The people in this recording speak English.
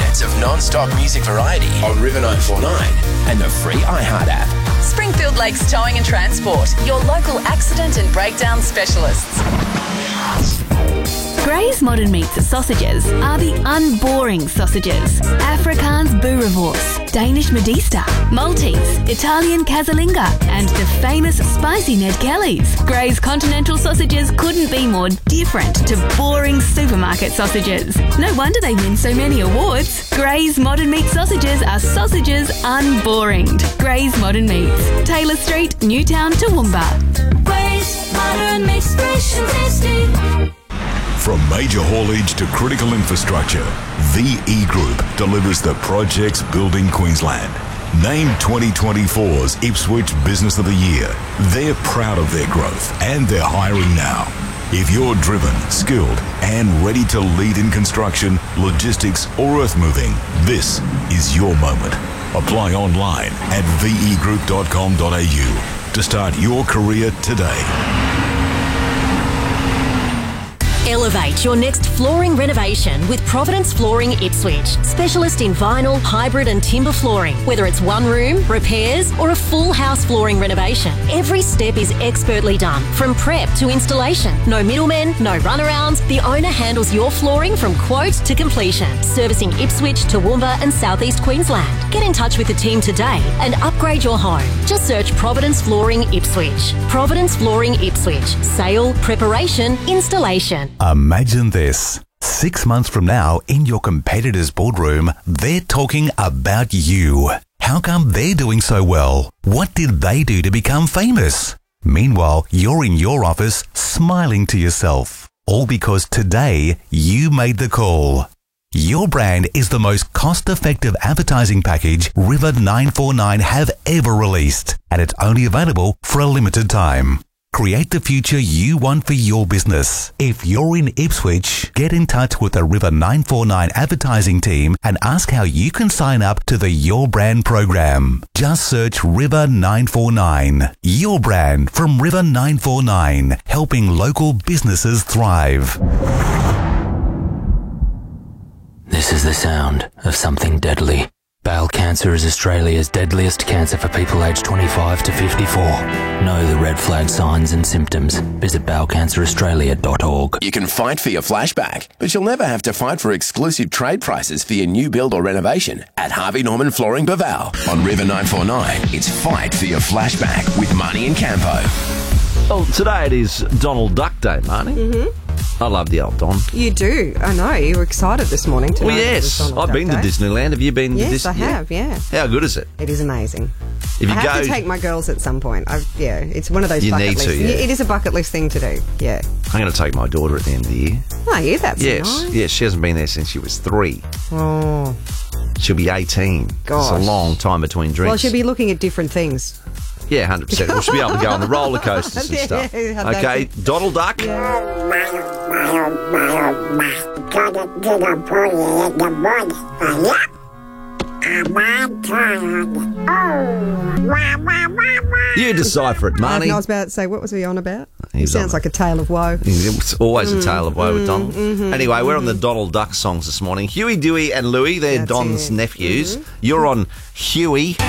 minutes of non-stop music variety on River 949 and the free iHeart app. Springfield Lakes Towing and Transport, your local accident and breakdown specialists. Grey's Modern Meats sausages are the unboring sausages. Afrikaans boerewors, Danish Modista, Maltese, Italian Casalinga, and the famous spicy Ned Kelly's. Grey's Continental sausages couldn't be more different to boring supermarket sausages. No wonder they win so many awards. Grey's Modern Meat sausages are sausages unboring. Grey's Modern Meats, Taylor Street, Newtown, Toowoomba. Grey's Modern Meats, fresh and tasty. From major haulage to critical infrastructure, VE Group delivers the projects building Queensland. Named 2024's Ipswich Business of the Year, they're proud of their growth and they're hiring now. If you're driven, skilled and ready to lead in construction, logistics or earth moving, this is your moment. Apply online at vegroup.com.au to start your career today. Elevate your next flooring renovation with Providence Flooring Ipswich. Specialist in vinyl, hybrid and timber flooring. Whether it's one room, repairs or a full house flooring renovation, every step is expertly done. From prep to installation. No middlemen, no runarounds. The owner handles your flooring from quote to completion. Servicing Ipswich, Toowoomba and South East Queensland. Get in touch with the team today and upgrade your home. Just search Providence Flooring Ipswich. Providence Flooring Ipswich. Sale, preparation, installation. Imagine this. 6 months from now, in your competitor's boardroom, they're talking about you. How come they're doing so well? What did they do to become famous? Meanwhile, you're in your office smiling to yourself. All because today you made the call. Your brand is the most cost-effective advertising package River 949 have ever released, and it's only available for a limited time. Create the future you want for your business. If you're in Ipswich, get in touch with the River 949 advertising team and ask how you can sign up to the Your Brand program. Just search River 949. Your brand from River 949, helping local businesses thrive. This is the sound of something deadly. Bowel cancer is Australia's deadliest cancer for people aged 25 to 54. Know the red flag signs and symptoms. Visit bowelcanceraustralia.org. You can fight for your flashback, but you'll never have to fight for exclusive trade prices for your new build or renovation at Harvey Norman Flooring Baval. On River 949, it's Fight for Your Flashback with Marnie and Campo. Well, today it is Donald Duck Day, Marnie. Mm-hmm. I love the old Don. You do. I know. You were excited this morning to know. Well, yes. I've been to Disneyland. Have you been to Disneyland? Yes, I have, yeah. How good is it? It is amazing. If you I have to take my girls at some point. It's one of those bucket lists. Yeah. It is a bucket list thing to do, yeah. I'm going to take my daughter at the end of the year. Oh, yeah, that's nice. Yes, she hasn't been there since she was 3. Oh. She'll be 18. Gosh. It's a long time between drinks. Well, she'll be looking at different things. Yeah, 100%. We'll be able to go on the roller coasters and stuff. Okay, Donald Duck. You decipher it, Marnie. I was about to say, what was he on about? He sounds like a tale of woe. It's always a tale of woe with Donald. Anyway, we're on the Donald Duck songs this morning. Huey, Dewey and Louie, they're Don's nephews. You're on Huey.